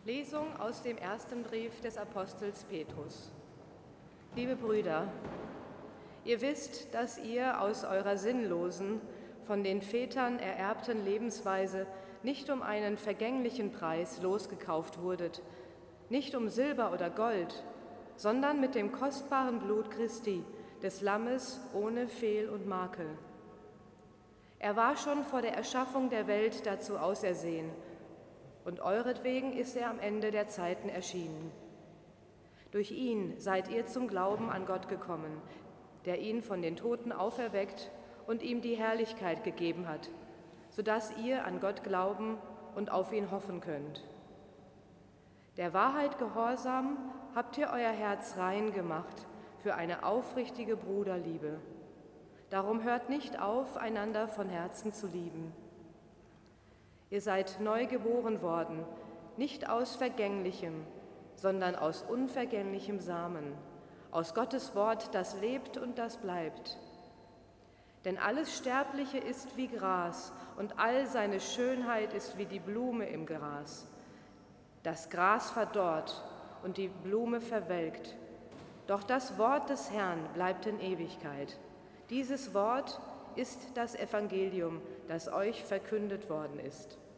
Lesung aus dem ersten Brief des Apostels Petrus. Liebe Brüder, ihr wisst, dass ihr aus eurer sinnlosen, von den Vätern ererbten Lebensweise nicht um einen vergänglichen Preis losgekauft wurdet, nicht um Silber oder Gold, sondern mit dem kostbaren Blut Christi, des Lammes ohne Fehl und Makel. Er war schon vor der Erschaffung der Welt dazu ausersehen, und euretwegen ist er am Ende der Zeiten erschienen. Durch ihn seid ihr zum Glauben an Gott gekommen, der ihn von den Toten auferweckt und ihm die Herrlichkeit gegeben hat, sodass ihr an Gott glauben und auf ihn hoffen könnt. Der Wahrheit gehorsam habt ihr euer Herz rein gemacht für eine aufrichtige Bruderliebe. Darum hört nicht auf, einander von Herzen zu lieben. Ihr seid neu geboren worden, nicht aus vergänglichem, sondern aus unvergänglichem Samen, aus Gottes Wort, das lebt und das bleibt. Denn alles Sterbliche ist wie Gras, und all seine Schönheit ist wie die Blume im Gras. Das Gras verdorrt und die Blume verwelkt, doch das Wort des Herrn bleibt in Ewigkeit. Dieses Wort ist das Evangelium, das euch verkündet worden ist.